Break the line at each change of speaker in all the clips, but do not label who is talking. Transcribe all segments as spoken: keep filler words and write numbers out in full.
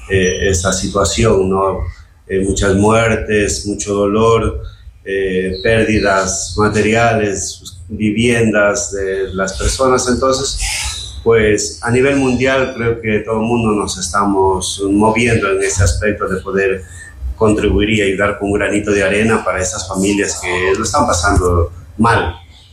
eh, esta situación, ¿no? Eh, muchas muertes, mucho dolor, eh, pérdidas materiales, viviendas de las personas. Entonces, pues a nivel mundial creo que todo el mundo nos estamos moviendo en ese aspecto de poder contribuir y ayudar con un granito de arena para estas familias que lo están pasando mal.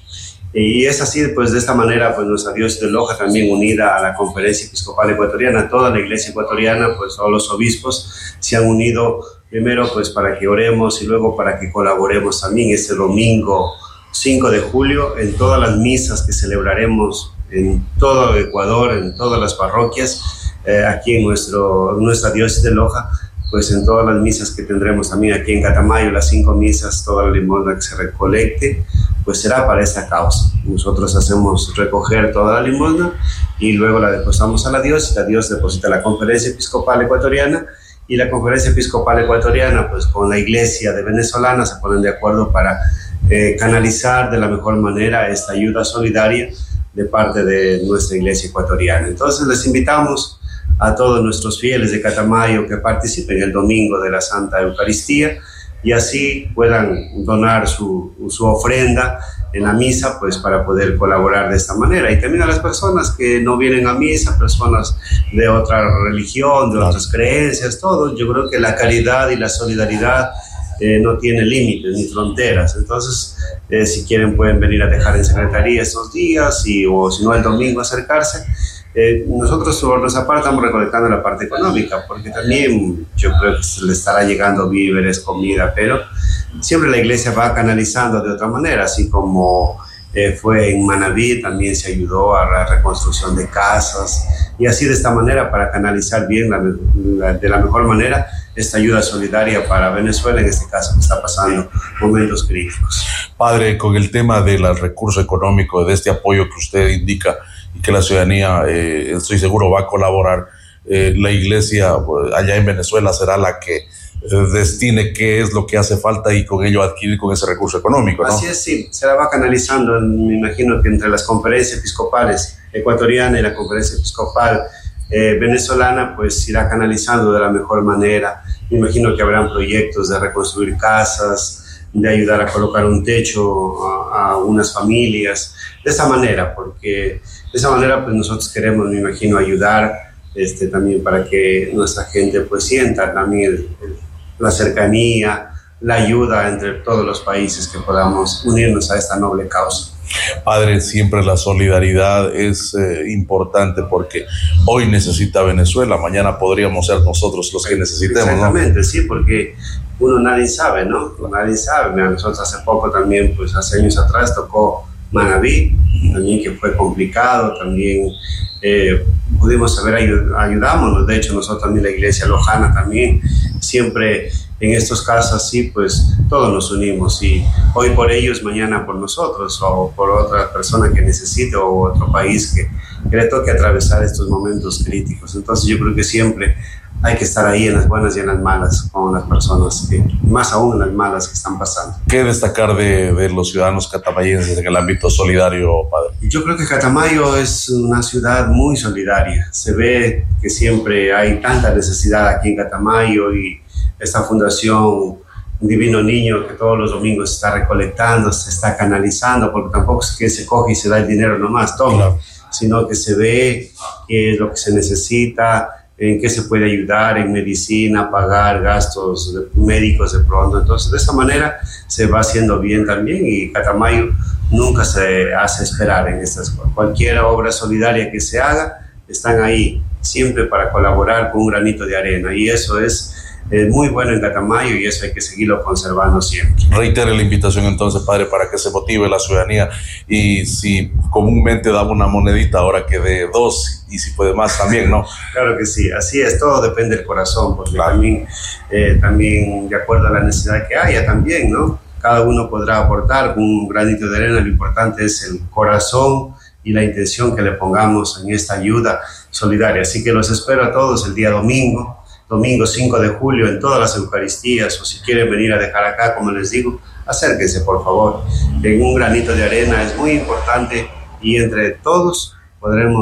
Y es así, pues de esta manera, pues nuestra diócesis de Loja también unida a la Conferencia Episcopal Ecuatoriana, toda la Iglesia ecuatoriana, pues todos los obispos se han unido primero pues para que oremos y luego para que colaboremos también este domingo cinco de julio en todas las misas que celebraremos en todo Ecuador, en todas las parroquias, eh, aquí en nuestro, nuestra diócesis de Loja, pues en todas las misas que tendremos también aquí en Catamayo, las cinco misas, toda la limosna que se recolecte, pues será para esta causa. Nosotros hacemos recoger toda la limosna y luego la depositamos a la diócesis, la diócesis deposita a la Conferencia Episcopal Ecuatoriana y la Conferencia Episcopal Ecuatoriana, pues con la Iglesia de venezolana se ponen de acuerdo para eh, canalizar de la mejor manera esta ayuda solidaria de parte de nuestra Iglesia ecuatoriana. Entonces les invitamos a todos nuestros fieles de Catamayo que participen el domingo de la Santa Eucaristía y así puedan donar su, su ofrenda en la misa, pues para poder colaborar de esta manera. Y también a las personas que no vienen a misa, personas de otra religión, de otras creencias, todos. Yo creo que la caridad y la solidaridad eh, no tiene límites ni fronteras. Entonces, eh, si quieren pueden venir a dejar en secretaría estos días y, o si no el domingo acercarse. Eh, nosotros por nuestra parte estamos recolectando la parte económica, porque también yo creo que se le estará llegando víveres, comida, pero siempre la iglesia va canalizando de otra manera, así como eh, fue en Manabí, también se ayudó a la reconstrucción de casas, y así de esta manera para canalizar bien la, la, de la mejor manera esta ayuda solidaria para Venezuela, en este caso que está pasando momentos críticos.
Padre, con el tema del recurso económico, de este apoyo que usted indica, y que la ciudadanía, eh, estoy seguro, va a colaborar, eh, la iglesia pues, allá en Venezuela será la que eh, destine qué es lo que hace falta y con ello adquirir con ese recurso económico, ¿no?
Así es, sí, se la va canalizando, me imagino que entre las conferencias episcopales ecuatoriana y la conferencia episcopal eh, venezolana, pues irá canalizando de la mejor manera. Me imagino que habrán proyectos de reconstruir casas, de ayudar a colocar un techo a, a unas familias, de esa manera, porque de esa manera pues nosotros queremos, me imagino, ayudar este, también para que nuestra gente pues sienta también el, el, la cercanía, la ayuda entre todos los países que podamos unirnos a esta noble causa.
Padre, siempre la solidaridad es eh, importante porque hoy necesita Venezuela, mañana podríamos ser nosotros los que necesitemos,
exactamente,
¿no?
Sí, porque uno nadie sabe, ¿no? Nadie sabe. Mira, nosotros hace poco también, pues hace años atrás tocó Manabí, también que fue complicado, también eh, pudimos saber, ayud- ayudámonos, de hecho nosotros también la iglesia lojana también, siempre en estos casos así, pues todos nos unimos y hoy por ellos, mañana por nosotros o por otra persona que necesite o otro país que, que le toque atravesar estos momentos críticos. Entonces yo creo que siempre hay que estar ahí en las buenas y en las malas con las personas, que, más aún en las malas que están pasando.
¿Qué destacar de, de los ciudadanos catamayenses en el ámbito solidario, padre?
Yo creo que Catamayo es una ciudad muy solidaria. Se ve que siempre hay tanta necesidad aquí en Catamayo y esta fundación Divino Niño que todos los domingos se está recolectando, se está canalizando, porque tampoco es que se coge y se da el dinero nomás, todo, claro, sino que se ve qué es lo que se necesita, en qué se puede ayudar, en medicina, pagar gastos médicos de pronto. Entonces, de esta manera se va haciendo bien también y Catamayo nunca se hace esperar en estas cosas. Cualquier obra solidaria que se haga, están ahí siempre para colaborar con un granito de arena y eso es eh, muy bueno en Catamayo y eso hay que seguirlo conservando siempre.
Reitere la invitación entonces, padre, para que se motive la ciudadanía y si comúnmente daba una monedita, ahora que dé dos y si puede más también, ¿no?
Claro que sí, así es, todo depende del corazón, porque
claro,
también, eh, también de acuerdo a la necesidad que haya también, ¿no? Cada uno podrá aportar con un granito de arena, lo importante es el corazón y la intención que le pongamos en esta ayuda solidaria. Así que los espero a todos el día domingo, domingo cinco de julio en todas las Eucaristías, o si quieren venir a dejar acá, como les digo, acérquense por favor. En un granito de arena es muy importante y entre todos podremos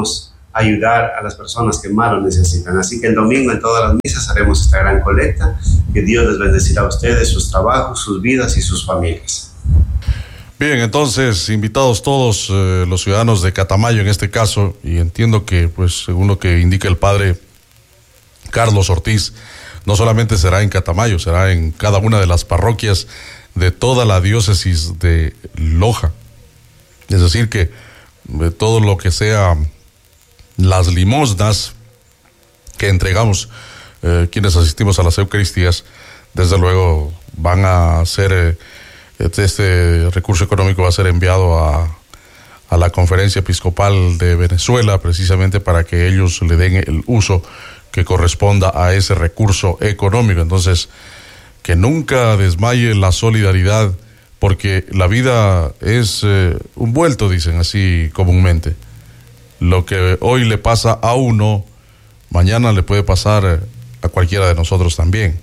ayudar a las personas que más lo necesitan. Así que el domingo en todas las misas haremos esta gran colecta. Que Dios les bendecirá a ustedes, sus trabajos, sus vidas y sus familias.
Bien, entonces, invitados todos eh, los ciudadanos de Catamayo en este caso, y entiendo que, pues, según lo que indica el padre Carlos Ortiz, no solamente será en Catamayo, será en cada una de las parroquias de toda la diócesis de Loja. Es decir, que de todo lo que sea las limosnas que entregamos eh, quienes asistimos a las Eucaristías, desde luego van a ser, eh, este recurso económico va a ser enviado a, a la Conferencia Episcopal de Venezuela, precisamente para que ellos le den el uso que corresponda a ese recurso económico. Entonces, que nunca desmaye la solidaridad, porque la vida es eh, un vuelto, dicen así comúnmente. Lo que hoy le pasa a uno, mañana le puede pasar a cualquiera de nosotros también.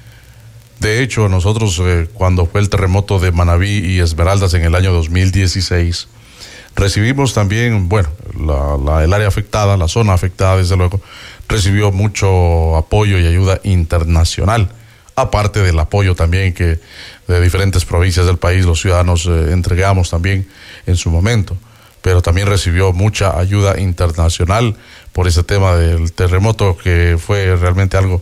De hecho, nosotros eh, cuando fue el terremoto de Manabí y Esmeraldas en el año dos mil dieciséis, recibimos también, bueno, la, la, el área afectada, la zona afectada, desde luego, recibió mucho apoyo y ayuda internacional, aparte del apoyo también que de diferentes provincias del país los ciudadanos eh, entregamos también en su momento. Pero también recibió mucha ayuda internacional por ese tema del terremoto, que fue realmente algo,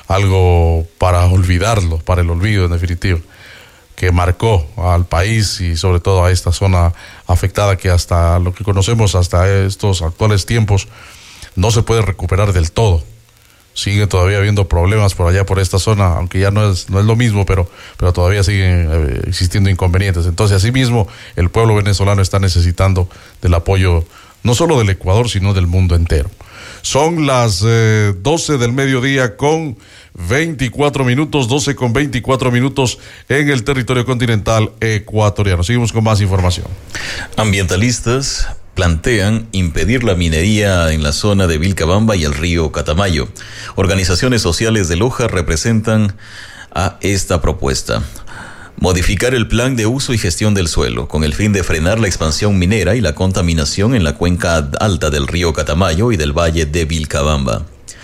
algo para olvidarlo, para el olvido en definitiva, que marcó al país y sobre todo a esta zona afectada, que hasta lo que conocemos hasta estos actuales tiempos no se puede recuperar del todo. Sigue todavía habiendo problemas por allá, por esta zona, aunque ya no es, no es lo mismo, pero, pero todavía siguen eh, existiendo inconvenientes. Entonces, asimismo, el pueblo venezolano está necesitando del apoyo no solo del Ecuador, sino del mundo entero. Son las eh, doce del mediodía con veinticuatro minutos, doce con veinticuatro minutos en el territorio continental ecuatoriano. Seguimos con más información.
Ambientalistas plantean impedir la minería en la zona de Vilcabamba y el río Catamayo. Organizaciones sociales de Loja representan a esta propuesta. Modificar el plan de uso y gestión del suelo, con el fin de frenar la expansión minera y la contaminación en la cuenca alta del río Catamayo y del valle de Vilcabamba.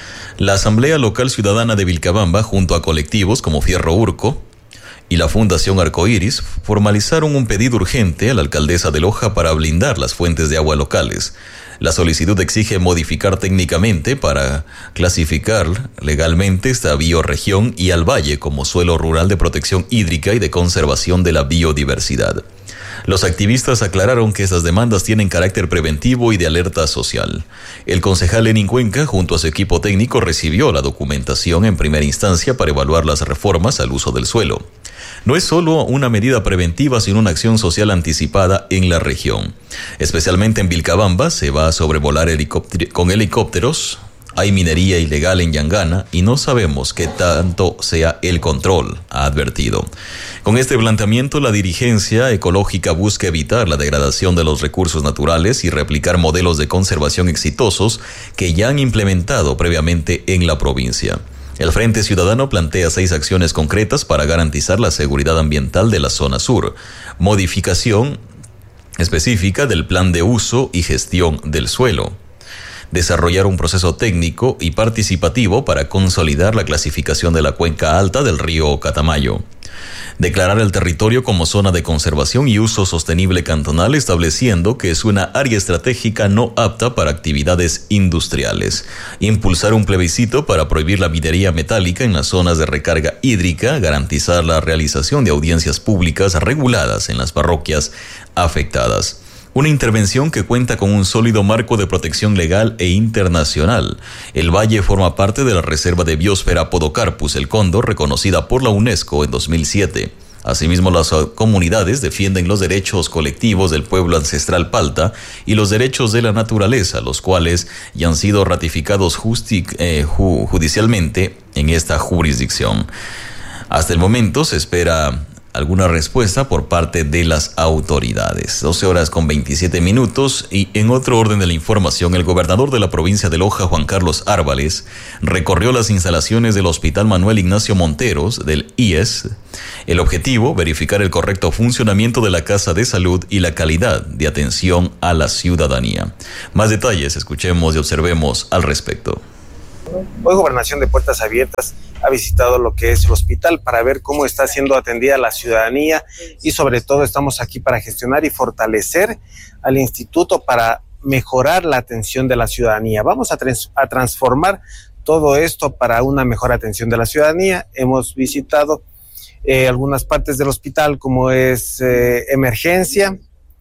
La Asamblea Local Ciudadana de Vilcabamba, junto a colectivos como Fierro Urco y la Fundación Arcoíris, formalizaron un pedido urgente a la alcaldesa de Loja para blindar las fuentes de agua locales. La solicitud exige modificar técnicamente para clasificar legalmente esta bioregión y al valle como suelo rural de protección hídrica y de conservación de la biodiversidad. Los activistas aclararon que estas demandas tienen carácter preventivo y de alerta social. El concejal Lenín Cuenca, junto a su equipo técnico, recibió la documentación en primera instancia para evaluar las reformas al uso del suelo. No es solo una medida preventiva, sino una acción social anticipada en la región. Especialmente en Vilcabamba se va a sobrevolar helicópter- con helicópteros. Hay minería ilegal en Yangana y no sabemos qué tanto sea el control, ha advertido. Con este planteamiento, la dirigencia ecológica busca evitar la degradación de los recursos naturales y replicar modelos de conservación exitosos que ya han implementado previamente en la provincia. El Frente Ciudadano plantea seis acciones concretas para garantizar la seguridad ambiental de la zona sur. Modificación específica del plan de uso y gestión del suelo. Desarrollar un proceso técnico y participativo para consolidar la clasificación de la cuenca alta del río Catamayo. Declarar el territorio como zona de conservación y uso sostenible cantonal, estableciendo que es una área estratégica no apta para actividades industriales. Impulsar un plebiscito para prohibir la minería metálica en las zonas de recarga hídrica, garantizar la realización de audiencias públicas reguladas en las parroquias afectadas. Una intervención que cuenta con un sólido marco de protección legal e internacional. El valle forma parte de la Reserva de Biosfera Podocarpus el Cóndor, reconocida por la UNESCO en dos mil siete. Asimismo, las comunidades defienden los derechos colectivos del pueblo ancestral Palta y los derechos de la naturaleza, los cuales ya han sido ratificados justi- eh, ju- judicialmente en esta jurisdicción. Hasta el momento se espera alguna respuesta por parte de las autoridades. doce horas con veintisiete minutos, y en otro orden de la información, el gobernador de la provincia de Loja, Juan Carlos Árvales, recorrió las instalaciones del Hospital Manuel Ignacio Monteros del I E S. El objetivo, verificar el correcto funcionamiento de la Casa de Salud y la calidad de atención a la ciudadanía. Más detalles, escuchemos y observemos al respecto.
Hoy Gobernación de Puertas Abiertas ha visitado lo que es el hospital para ver cómo está siendo atendida la ciudadanía, y sobre todo estamos aquí para gestionar y fortalecer al instituto para mejorar la atención de la ciudadanía. Vamos a, trans- a transformar todo esto para una mejor atención de la ciudadanía. Hemos visitado eh, algunas partes del hospital, como es eh, emergencia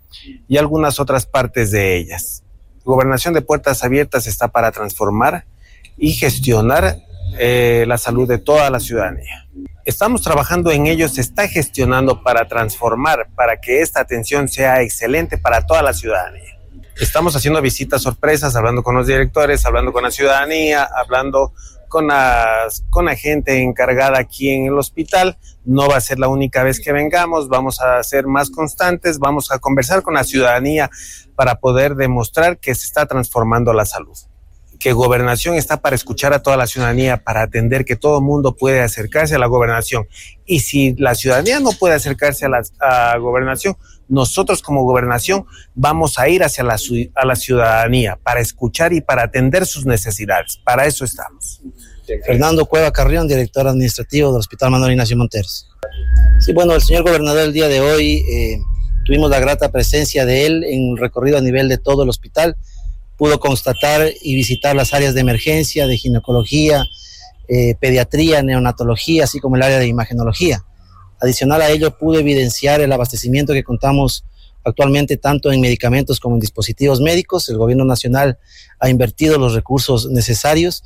y algunas otras partes de ellas. Gobernación de Puertas Abiertas está para transformar y gestionar eh, la salud de toda la ciudadanía. Estamos trabajando en ello, se está gestionando para transformar, para que esta atención sea excelente para toda la ciudadanía. Estamos haciendo visitas sorpresas, hablando con los directores, hablando con la ciudadanía, hablando con, las, con la gente encargada aquí en el hospital. No va a ser la única vez que vengamos, vamos a ser más constantes, vamos a conversar con la ciudadanía para poder demostrar que se está transformando la salud. Que Gobernación está para escuchar a toda la ciudadanía, para atender que todo el mundo puede acercarse a la Gobernación. Y si la ciudadanía no puede acercarse a la a Gobernación, nosotros como Gobernación vamos a ir hacia la, a la ciudadanía para escuchar y para atender sus necesidades. Para eso estamos.
Fernando Cueva Carrión, director administrativo del Hospital Manuel Ignacio Monteros. Sí, bueno, el señor gobernador el día de hoy eh, tuvimos la grata presencia de él en un recorrido a nivel de todo el hospital. Pudo constatar y visitar las áreas de emergencia, de ginecología, eh, pediatría, neonatología, así como el área de imagenología. Adicional a ello, pudo evidenciar el abastecimiento que contamos actualmente tanto en medicamentos como en dispositivos médicos. El gobierno nacional ha invertido los recursos necesarios.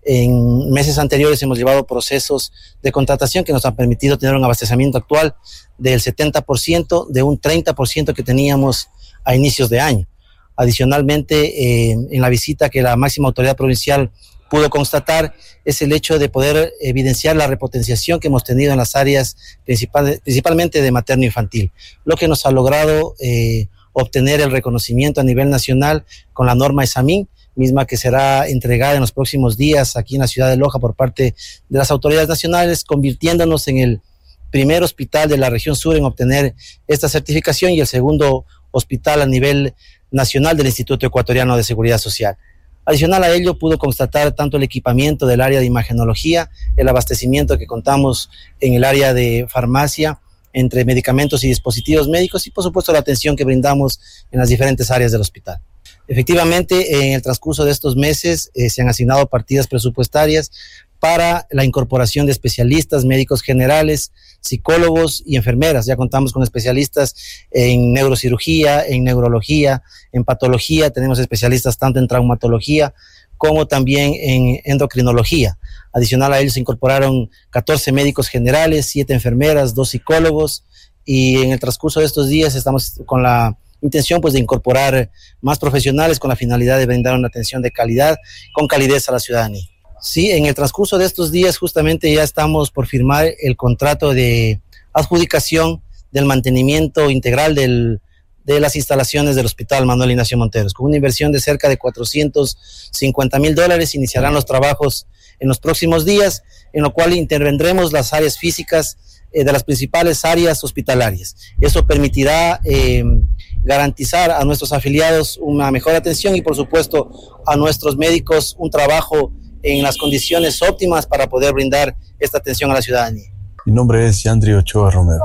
En meses anteriores hemos llevado procesos de contratación que nos han permitido tener un abastecimiento actual del setenta por ciento, de un treinta por ciento que teníamos a inicios de año. Adicionalmente, eh, en la visita que la máxima autoridad provincial pudo constatar, es el hecho de poder evidenciar la repotenciación que hemos tenido en las áreas principal, principalmente de materno-infantil, lo que nos ha logrado eh, obtener el reconocimiento a nivel nacional con la norma ESAMIN, misma que será entregada en los próximos días aquí en la ciudad de Loja por parte de las autoridades nacionales, convirtiéndonos en el primer hospital de la región sur en obtener esta certificación y el segundo hospital a nivel nacional del Instituto Ecuatoriano de Seguridad Social. Adicional a ello, pudo constatar tanto el equipamiento del área de imagenología, el abastecimiento que contamos en el área de farmacia, entre medicamentos y dispositivos médicos, y por supuesto la atención que brindamos en las diferentes áreas del hospital. Efectivamente, en el transcurso de estos meses eh, se han asignado partidas presupuestarias para la incorporación de especialistas, médicos generales, psicólogos y enfermeras. Ya contamos con especialistas en neurocirugía, en neurología, en patología. Tenemos especialistas tanto en traumatología como también en endocrinología. Adicional a ellos se incorporaron catorce médicos generales, siete enfermeras, dos psicólogos, y en el transcurso de estos días estamos con la intención pues de incorporar más profesionales con la finalidad de brindar una atención de calidad, con calidez a la ciudadanía. Sí, en el transcurso de estos días justamente ya estamos por firmar el contrato de adjudicación del mantenimiento integral del, de las instalaciones del Hospital Manuel Ignacio Monteros. Con una inversión de cerca de cuatrocientos cincuenta mil dólares iniciarán los trabajos en los próximos días, en lo cual intervendremos las áreas físicas eh, de las principales áreas hospitalarias. Eso permitirá eh, garantizar a nuestros afiliados una mejor atención y por supuesto a nuestros médicos un trabajo en las condiciones óptimas para poder brindar esta atención a la ciudadanía.
Mi nombre es Yandri Ochoa Romero.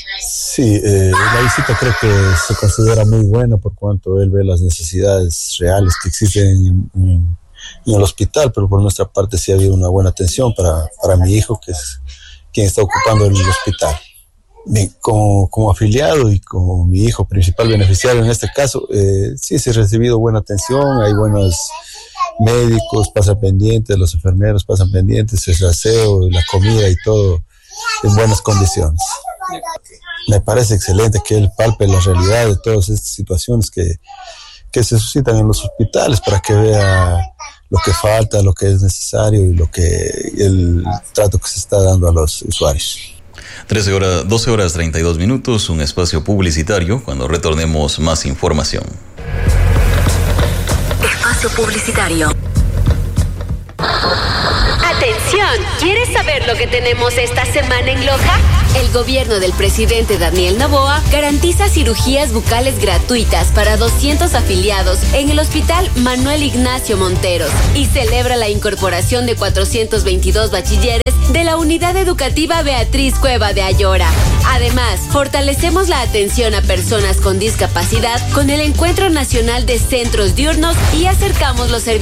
Sí, eh, la visita creo que se considera muy buena por cuanto él ve las necesidades reales que existen en, en, en el hospital, pero por nuestra parte sí ha habido una buena atención para, para mi hijo, que es quien está ocupando el hospital. Bien, como, como afiliado y como mi hijo principal beneficiario en este caso, eh, sí se ha recibido buena atención, hay buenos médicos, pasan pendientes, los enfermeros pasan pendientes, el aseo, la comida y todo en buenas condiciones. Me parece excelente que él palpe la realidad de todas estas situaciones que, que se suscitan en los hospitales para que vea lo que falta, lo que es necesario y lo que el trato que se está dando a los usuarios.
trece horas, doce horas treinta y dos minutos, un espacio publicitario. Cuando retornemos, más información.
Espacio publicitario.
Atención, ¿quieres saber lo que tenemos esta semana en Loja? El gobierno del presidente Daniel Noboa garantiza cirugías bucales gratuitas para doscientos afiliados en el Hospital Manuel Ignacio Monteros y celebra la incorporación de cuatrocientos veintidós bachilleres de la Unidad Educativa Beatriz Cueva de Ayora. Además, fortalecemos la atención a personas con discapacidad con el Encuentro Nacional de Centros Diurnos y acercamos los servicios